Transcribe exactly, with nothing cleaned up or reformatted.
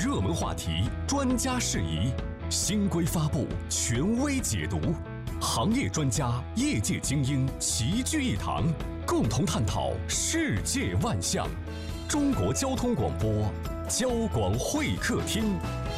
热门话题，专家事宜，新规发布，权威解读，行业专家、业界精英齐聚一堂，共同探讨世界万象。中国交通广播，交广会客厅。